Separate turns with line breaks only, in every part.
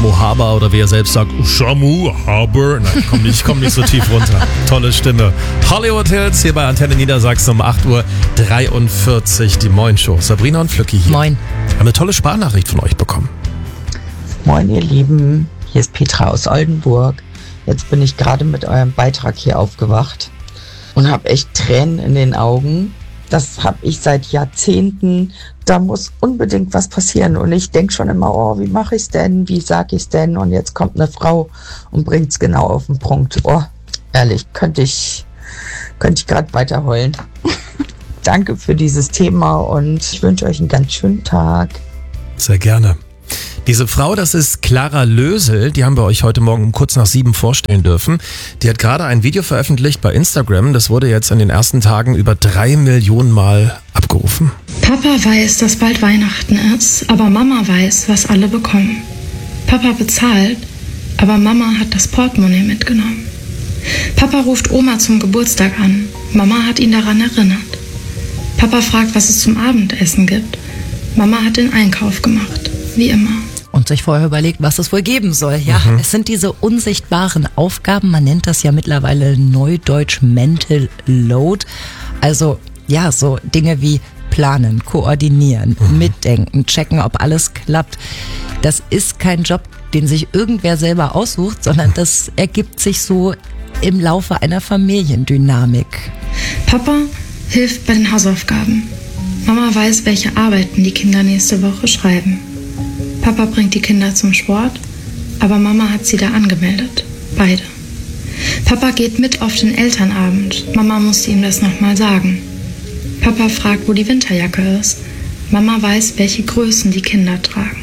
Shamu Haber oder wie er selbst sagt, Shamu Haber. Nein, komm nicht so tief runter. Tolle Stimme. Hollywood Hills hier bei Antenne Niedersachsen um 8.43 Uhr, die Moin-Show. Sabrina und Flücki hier.
Moin.
Wir haben eine tolle Sprachnachricht von euch bekommen.
Moin ihr Lieben, hier ist Petra aus Oldenburg. Jetzt bin ich gerade mit eurem Beitrag hier aufgewacht und habe echt Tränen in den Augen. Das habe ich seit Jahrzehnten. Da muss unbedingt was passieren. Und ich denke schon immer, oh, wie mache ich es denn? Wie sage ich es denn? Und jetzt kommt eine Frau und bringt es genau auf den Punkt. Oh, ehrlich, könnte ich gerade weiter heulen. Danke für dieses Thema und ich wünsche euch einen ganz schönen Tag.
Sehr gerne. Diese Frau, das ist Clara Lösel, die haben wir euch heute Morgen um kurz nach 7 vorstellen dürfen. Die hat gerade ein Video veröffentlicht bei Instagram, das wurde jetzt in den ersten Tagen über 3 Millionen Mal abgerufen.
Papa weiß, dass bald Weihnachten ist, aber Mama weiß, was alle bekommen. Papa bezahlt, aber Mama hat das Portemonnaie mitgenommen. Papa ruft Oma zum Geburtstag an, Mama hat ihn daran erinnert. Papa fragt, was es zum Abendessen gibt. Mama hat den Einkauf gemacht, wie immer.
Und sich vorher überlegt, was es wohl geben soll. Ja, Es sind diese unsichtbaren Aufgaben, man nennt das ja mittlerweile neudeutsch Mental Load. Also ja, so Dinge wie planen, koordinieren, mitdenken, checken, ob alles klappt. Das ist kein Job, den sich irgendwer selber aussucht, sondern das ergibt sich so im Laufe einer Familiendynamik.
Papa hilft bei den Hausaufgaben. Mama weiß, welche Arbeiten die Kinder nächste Woche schreiben. Papa bringt die Kinder zum Sport, aber Mama hat sie da angemeldet. Beide. Papa geht mit auf den Elternabend. Mama musste ihm das nochmal sagen. Papa fragt, wo die Winterjacke ist. Mama weiß, welche Größen die Kinder tragen.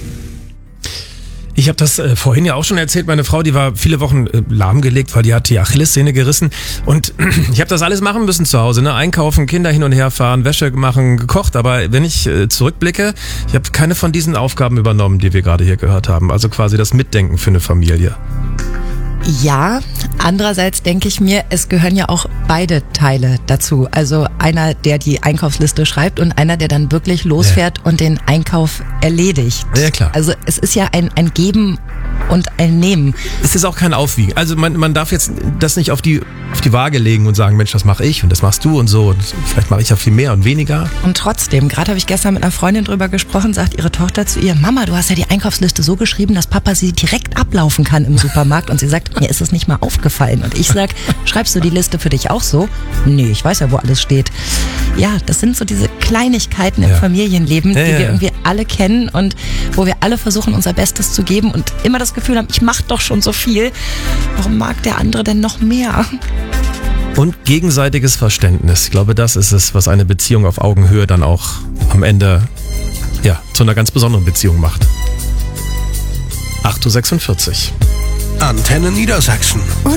Ich habe das vorhin ja auch schon erzählt, meine Frau, die war viele Wochen lahmgelegt, weil die hat die Achillessehne gerissen und ich habe das alles machen müssen zu Hause, ne? Einkaufen, Kinder hin und her fahren, Wäsche machen, gekocht, aber wenn ich zurückblicke, ich habe keine von diesen Aufgaben übernommen, die wir gerade hier gehört haben, also quasi das Mitdenken für eine Familie.
Ja, andererseits denke ich mir, es gehören ja auch beide Teile dazu. Also einer, der die Einkaufsliste schreibt und einer, der dann wirklich losfährt und den Einkauf erledigt.
Ja, klar.
Also es ist ja ein Geben und ein Nehmen.
Es ist auch kein Aufwiegen. Also man darf jetzt das nicht auf die Waage legen und sagen, Mensch, das mache ich und das machst du und so. Und vielleicht mache ich ja viel mehr und weniger.
Und trotzdem, gerade habe ich gestern mit einer Freundin drüber gesprochen, sagt ihre Tochter zu ihr, Mama, du hast ja die Einkaufsliste so geschrieben, dass Papa sie direkt ablaufen kann im Supermarkt. Und sie sagt, mir ist es nicht mal aufgefallen. Und ich sag, schreibst du die Liste für dich auch so? Nee, ich weiß ja, wo alles steht. Ja, das sind so diese Kleinigkeiten im Familienleben, die wir irgendwie alle kennen und wo wir alle versuchen, unser Bestes zu geben und immer das Gefühl haben, ich mache doch schon so viel. Warum mag der andere denn noch mehr?
Und gegenseitiges Verständnis. Ich glaube, das ist es, was eine Beziehung auf Augenhöhe dann auch am Ende zu einer ganz besonderen Beziehung macht. 8.46 Uhr.
Antenne Niedersachsen.